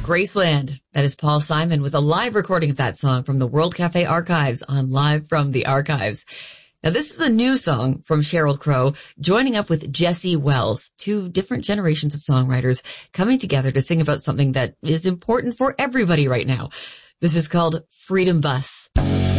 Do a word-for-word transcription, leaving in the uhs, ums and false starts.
Graceland. That is Paul Simon with a live recording of that song from the World Cafe Archives on Live from the Archives. Now, this is a new song from Sheryl Crow, joining up with Jesse Wells, two different generations of songwriters coming together to sing about something that is important for everybody right now. This is called Freedom Bus.